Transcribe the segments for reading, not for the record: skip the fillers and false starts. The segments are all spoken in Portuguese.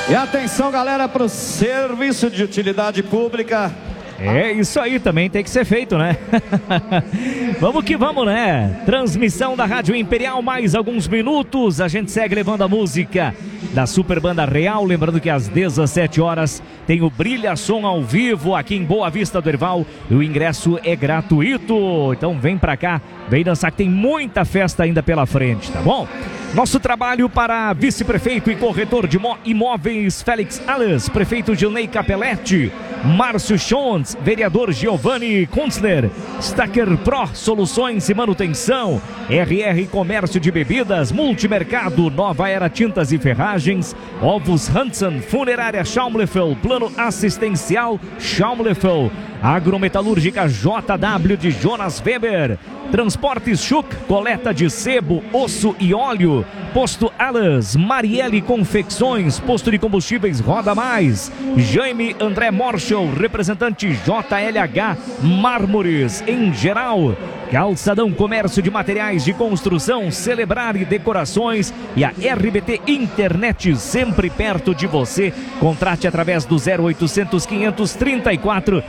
E atenção, galera, para o serviço de utilidade pública. É isso aí, também tem que ser feito, né? Vamos que vamos, né? Transmissão da Rádio Imperial, mais alguns minutos. A gente segue levando a música da Super Banda Real. Lembrando que às 17 horas tem o Brilha Som ao vivo aqui em Boa Vista do Herval. E o ingresso é gratuito. Então vem pra cá, vem dançar, que tem muita festa ainda pela frente, tá bom? Nosso trabalho para vice-prefeito e corretor de imóveis Félix Alves, prefeito Gilney Capelletti, Márcio Schons, vereador Giovanni Kunzler, Stacker Pro Soluções e Manutenção, RR Comércio de Bebidas, Multimercado, Nova Era Tintas e Ferragens, Ovos Hansen, Funerária Schaumleffel, Plano Assistencial Schaumleffel, Agrometalúrgica JW de Jonas Weber, Transportes Schuch, coleta de sebo, osso e óleo, Posto Alas, Marielle Confecções, Posto de Combustíveis Roda Mais, Jaime André Morschel, representante JLH Mármores em geral, Calçadão Comércio de Materiais de Construção, Celebrar e Decorações e a RBT Internet, sempre perto de você. Contrate através do 0800 534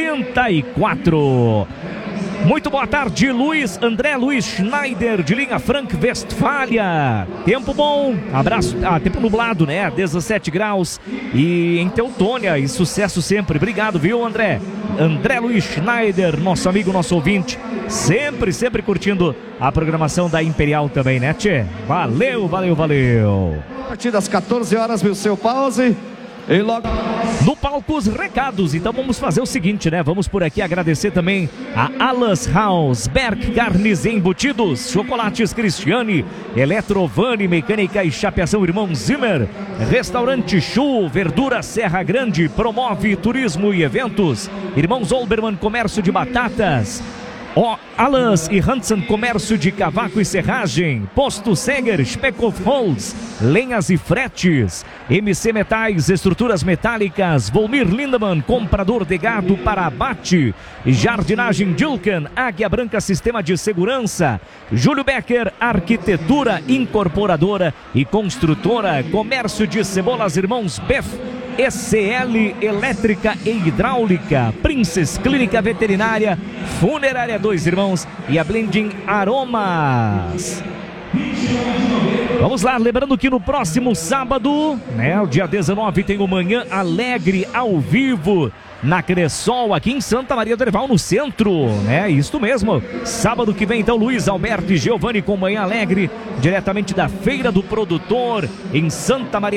34. Muito boa tarde, André Luiz Schneider, de linha Frank Westfalia. Tempo bom, abraço, tempo nublado, né? 17 graus e em Teutônia, e sucesso sempre. Obrigado, viu, André? André Luiz Schneider, nosso amigo, nosso ouvinte, sempre curtindo a programação da Imperial também, né, tchê? Valeu. A partir das 14 horas, meu seu pause. E logo no palco os recados. Então vamos fazer o seguinte, né? Vamos por aqui agradecer também a Alas House, Berg Carnes e Embutidos, Chocolates Cristiane, Eletrovani, Mecânica e Chapeação Irmão Zimmer, Restaurante Chu, Verdura Serra Grande, promove turismo e eventos, Irmãos Olbermann Comércio de Batatas, Alas e Hansen Comércio de Cavaco e Serragem, Posto Seger, Speckhoff Holz, Lenhas e Fretes, MC Metais, Estruturas Metálicas, Volmir Lindemann, comprador de gado para abate, Jardinagem Dilken, Águia Branca Sistema de Segurança, Júlio Becker, Arquitetura Incorporadora e Construtora, Comércio de Cebolas Irmãos Bef, ECL Elétrica e Hidráulica, Princess Clínica Veterinária, Funerária Dois Irmãos e a Blending Aromas. Vamos lá, lembrando que no próximo sábado, né, o dia 19, tem o Manhã Alegre ao vivo na Cressol, aqui em Santa Maria do Herval, no centro, né? Isso mesmo. Sábado que vem, então, Luiz Alberto e Giovanni com Manhã Alegre, diretamente da Feira do Produtor, em Santa Maria.